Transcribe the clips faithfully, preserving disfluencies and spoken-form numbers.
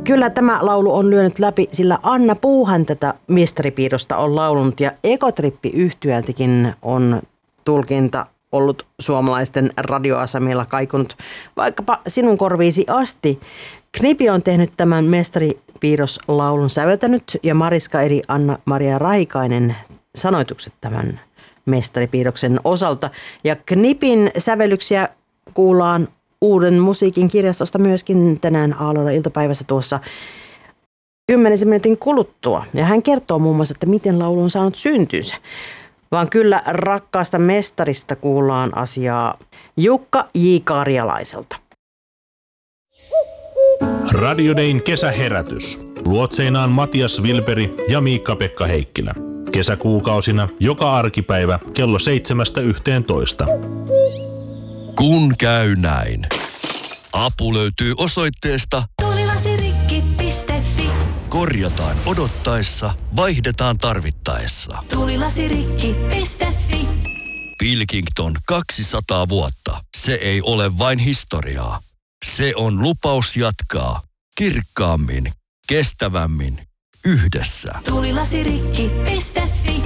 Kyllä tämä laulu on lyönyt läpi, sillä Anna Puuhan tätä mestaripiirrosta on laulunut ja Ekotrippi-yhtyöltäkin on tulkinta ollut suomalaisten radioasemilla kaikunut vaikkapa sinun korviisi asti. Knipi on tehnyt tämän mestaripiirroslaulun säveltänyt ja Mariska Eri Anna-Maria Raikainen sanoitukset tämän mestaripiirroksen osalta. Ja Knipin sävellyksiä kuullaan Uuden musiikin kirjastosta myöskin tänään aamulla iltapäivässä tuossa kymmenisen minuutin kuluttua. Ja hän kertoo muun muassa, että miten laulu on saanut syntynsä. Vaan kyllä rakkaasta mestarista kuullaan asiaa Jukka J. Karjalaiselta. Radio Dayn kesäherätys. Luotseinaan Matias Vilperi ja Miikka-Pekka Heikkilä. Kesäkuukausina joka arkipäivä kello seitsemästä yhteentoista. Kun käy näin. Apu löytyy osoitteesta tuulilasirikki piste fi. Korjataan odottaessa, vaihdetaan tarvittaessa. tuulilasirikki piste fi. Pilkington kaksisataa vuotta. Se ei ole vain historiaa. Se on lupaus jatkaa kirkkaammin, kestävämmin, yhdessä. tuulilasirikki piste fi.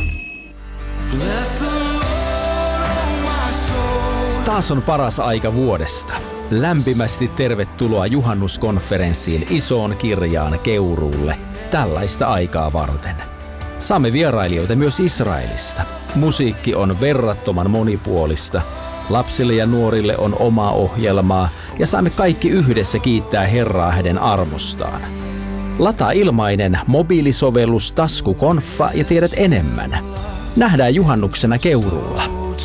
Taas on paras aika vuodesta. Lämpimästi tervetuloa juhannuskonferenssiin isoon kirjaan Keuruulle tällaista aikaa varten. Saamme vierailijoita myös Israelista. Musiikki on verrattoman monipuolista. Lapsille ja nuorille on omaa ohjelmaa ja saamme kaikki yhdessä kiittää Herraa hänen armostaan. Lataa ilmainen mobiilisovellus Taskukonfa ja tiedät enemmän. Nähdään juhannuksena Keuruulla.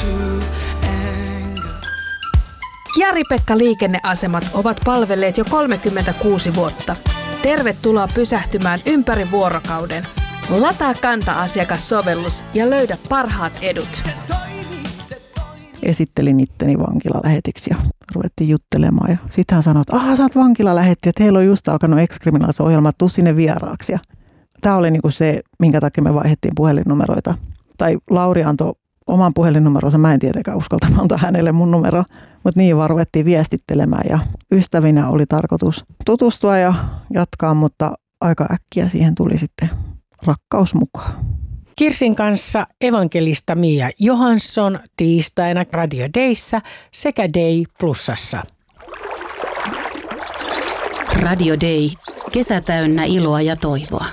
Jari-Pekka liikenneasemat ovat palvelleet jo kolmekymmentäkuusi vuotta. Tervetuloa pysähtymään ympäri vuorokauden. Lataa Kanta-asiakassovellus ja löydä parhaat edut. Esittelin itteni vankilalähetiksi ja ruvettiin juttelemaan. Ja sitten hän sanoi, että aha, sä oot vankilalähetti, että heillä on just alkanut ex-kriminaalisohjelma, tuu sinne vieraaksi. Ja tämä oli niinku se, minkä takia me vaihdettiin puhelinnumeroita. Tai Lauri antoi oman puhelinnumeronsa, mä en tietenkään uskalta antaa hänelle mun numero, mutta niin vaan ruvettiin viestittelemään ja ystävinä oli tarkoitus tutustua ja jatkaa, mutta aika äkkiä siihen tuli sitten rakkaus mukaan. Kirsin kanssa evankelista Mia Johansson tiistaina Radio Dayssä sekä Day Plusassa. Radio Day. Kesä täynnä iloa ja toivoa.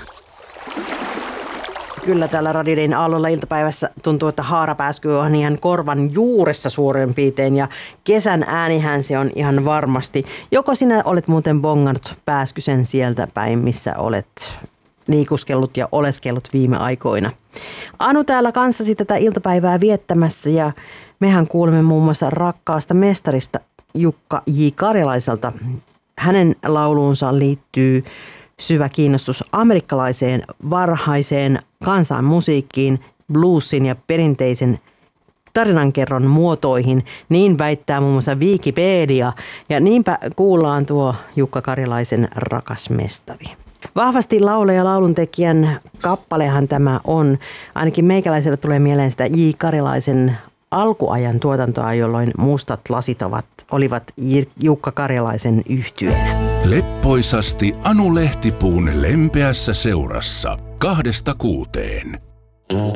Kyllä täällä Radio Dayn aallolla iltapäivässä tuntuu, että haarapääsky on ihan korvan juuressa suurin piirtein ja kesän äänihän se on ihan varmasti. Joko sinä olet muuten bongannut pääskysen sieltä päin, missä olet liikuskellut ja oleskellut viime aikoina. Anu täällä kanssasi tätä iltapäivää viettämässä ja mehän kuulemme muun muassa rakkaasta mestarista Jukka J. Karjalaiselta. Hänen lauluunsa liittyy syvä kiinnostus amerikkalaiseen varhaiseen kansanmusiikkiin, bluesin ja perinteisen tarinankerron muotoihin. Niin väittää muun muassa Wikipedia. Ja niinpä kuullaan tuo Jukka Karjalaisen rakas mestari. Vahvasti laulaja lauluntekijän kappalehan tämä on. Ainakin meikäläisellä tulee mieleen sitä J. Karjalaisen alkuajan tuotantoa, jolloin mustat lasit ovat, olivat Jukka Karjalaisen yhtyeenä. Leppoisasti Anu Lehtipuun lempeässä seurassa kahdesta kuuteen.